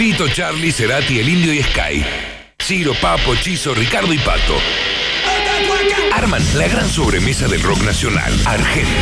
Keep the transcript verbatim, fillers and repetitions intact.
Fito, Charlie, Cerati, El Indio y Sky. Ciro, Papo, Chizo, Ricardo y Pato. Arman la gran sobremesa del rock nacional. Argento.